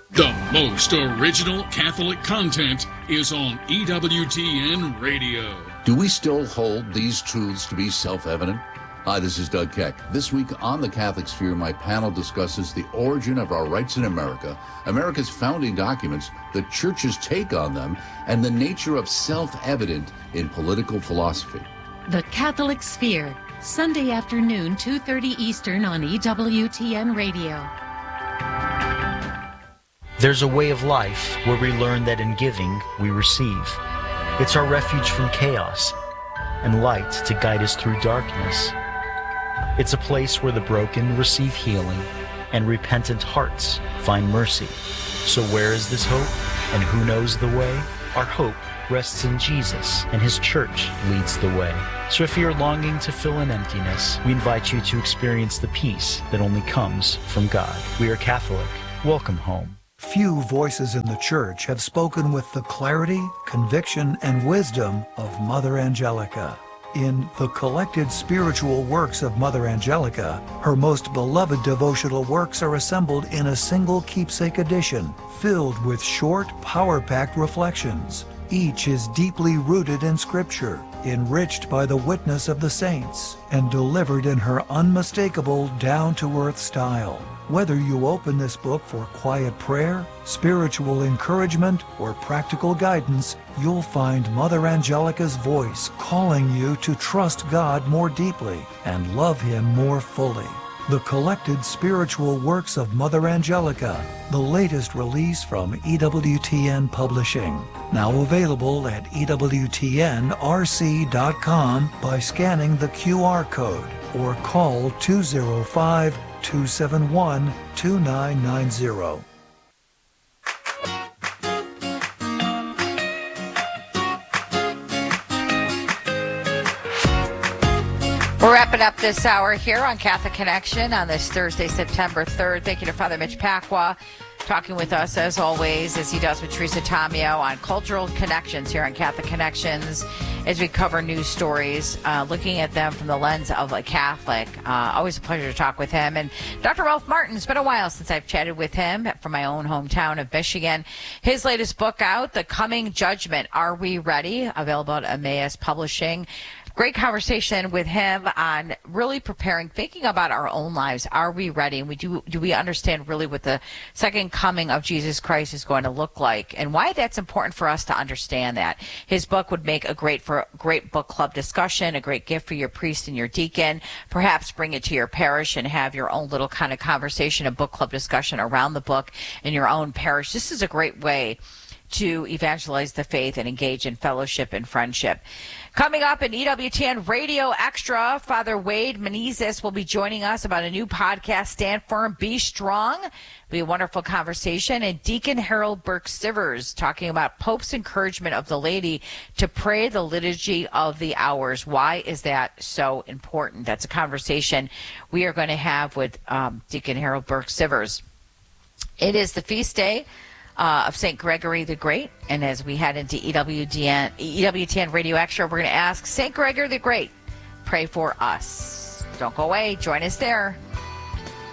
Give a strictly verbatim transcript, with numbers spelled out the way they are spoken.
The most original Catholic content is on E W T N Radio. Do we still hold these truths to be self-evident? Hi, this is Doug Keck. This week on The Catholic Sphere, my panel discusses the origin of our rights in America, America's founding documents, the Church's take on them, and the nature of self-evident in political philosophy. The Catholic Sphere, Sunday afternoon, two thirty Eastern on E W T N Radio. There's a way of life where we learn that in giving, we receive. It's our refuge from chaos and light to guide us through darkness. It's a place where the broken receive healing and repentant hearts find mercy. So where is this hope and who knows the way? Our hope rests in Jesus, and His Church leads the way. So if you're longing to fill an emptiness, we invite you to experience the peace that only comes from God. We are Catholic. Welcome home. Few voices in the Church have spoken with the clarity, conviction, and wisdom of Mother Angelica. In the collected spiritual works of Mother Angelica, her most beloved devotional works are assembled in a single keepsake edition, filled with short, power-packed reflections. Each is deeply rooted in Scripture, enriched by the witness of the saints, and delivered in her unmistakable, down-to-earth style. Whether you open this book for quiet prayer, spiritual encouragement, or practical guidance, you'll find Mother Angelica's voice calling you to trust God more deeply and love Him more fully. The collected spiritual works of Mother Angelica, the latest release from E W T N Publishing. Now available at E W T N R C dot com by scanning the Q R code or call two oh five, two seven one, two nine nine zero. We're wrapping up this hour here on Catholic Connection on this Thursday, September third. Thank you to Father Mitch Pacwa, talking with us as always, as he does with Teresa Tomeo, on cultural connections here on Catholic Connections, as we cover news stories, uh, looking at them from the lens of a Catholic. Uh, always a pleasure to talk with him. And Doctor Ralph Martin, it's been a while since I've chatted with him from my own hometown of Michigan. His latest book out, The Coming Judgment, Are We Ready? Available at Emmaus Publishing. Great conversation with him on really preparing, thinking about our own lives. Are we ready? And we do, do we understand really what the second coming of Jesus Christ is going to look like, and why that's important for us to understand that. His book would make a great for great book club discussion, a great gift for your priest and your deacon. Perhaps bring it to your parish and have your own little kind of conversation, a book club discussion around the book in your own parish. This is a great way to evangelize the faith and engage in fellowship and friendship. Coming up in E W T N Radio Extra, Father Wade Menezes will be joining us about a new podcast, Stand Firm, Be Strong. It'll be a wonderful conversation. And Deacon Harold Burke-Sivers talking about Pope's encouragement of the laity to pray the Liturgy of the Hours. Why is that so important? That's a conversation we are going to have with um, Deacon Harold Burke-Sivers. It is the feast day Uh, of Saint Gregory the Great, and as we head into E W T N, E W T N Radio Extra, we're going to ask Saint Gregory the Great, pray for us. Don't go away. Join us there.